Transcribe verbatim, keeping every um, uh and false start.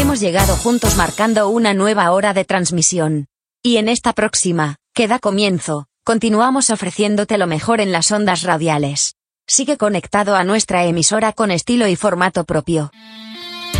Hemos llegado juntos marcando una nueva hora de transmisión. Y en esta próxima, que da comienzo, continuamos ofreciéndote lo mejor en las ondas radiales. Sigue conectado a nuestra emisora con estilo y formato propio.